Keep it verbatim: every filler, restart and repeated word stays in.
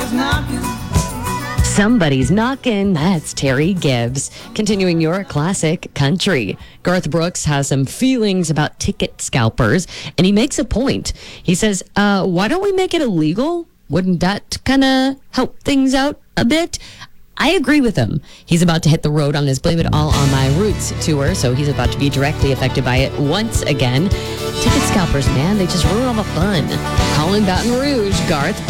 Somebody's knocking. Somebody's knocking. That's Terry Gibbs. Continuing your classic country. Garth Brooks has some feelings about ticket scalpers, and he makes a point. He says, uh, why don't we make it illegal? Wouldn't that kind of help things out a bit? I agree with him. He's about to hit the road on his Blame It All on My Roots tour, so he's about to be directly affected by it once again. Ticket scalpers, man, they just ruin all the fun. Calling Baton Rouge, Garth